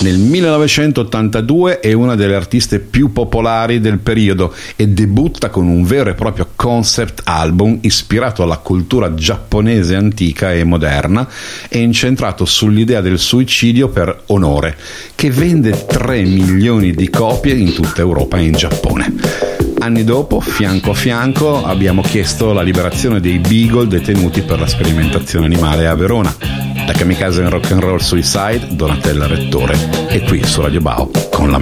Nel 1982 è una delle artiste più popolari del periodo e debutta con un vero e proprio concept album ispirato alla cultura giapponese antica e moderna e incentrato sull'idea del suicidio per onore, che vende 3 milioni di copie in tutta Europa e in Giappone. Anni dopo, fianco a fianco, abbiamo chiesto la liberazione dei Beagle detenuti per la sperimentazione animale a Verona. Da Kamikaze in Rock and Roll Suicide, Donatella Rettore, e qui su Radio Bao con la